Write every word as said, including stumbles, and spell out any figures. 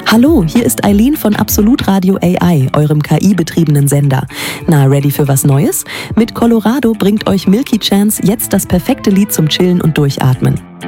Hallo, hier ist Eileen von Absolut Radio A I, eurem K I-betriebenen Sender. Na, ready für was Neues? Mit Colorado bringt euch Milky Chance jetzt das perfekte Lied zum Chillen und Durchatmen.